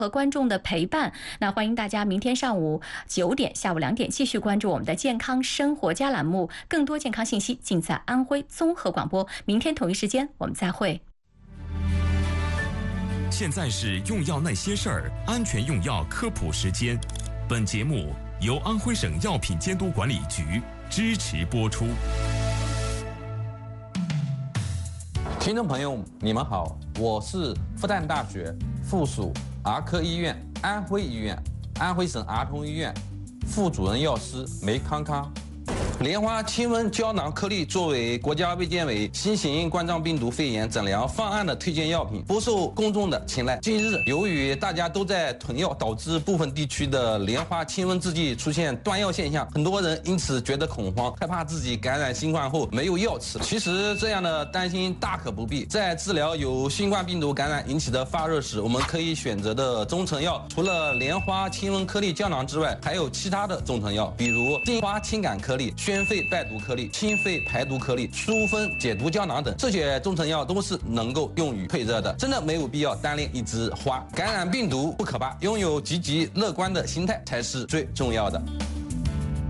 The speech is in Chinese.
和观众的陪伴。那欢迎大家明天上午9点、下午2点继续关注我们的健康生活家栏目，更多健康信息尽在安徽综合广播。明天同一时间我们再会。 现在是用药那些事儿，安全用药科普时间。本节目由安徽省药品监督管理局支持播出。 听众朋友，你们好，我是复旦大学附属儿科医院安徽医院、安徽省儿童医院副主任药师梅康康。莲花清瘟胶囊颗粒作为国家卫健委新型冠状病毒肺炎诊疗方案的推荐药品，不受公众的青睐。近日，由于大家都在囤药，导致部分地区的莲花清瘟制剂出现断药现象，很多人因此觉得恐慌，害怕自己感染新冠后没有药吃。其实这样的担心大可不必。在治疗由新冠病毒感染引起的发热时，我们可以选择的中成药，除了莲花清瘟颗粒胶囊之外，还有其他的中成药，比如金花清感颗粒、宣肺败毒颗粒、清肺排毒颗粒、疏风解毒胶囊等，这些中成药都是能够用于退热的，真的没有必要单恋一枝花。感染病毒不可怕，拥有积极乐观的心态才是最重要的。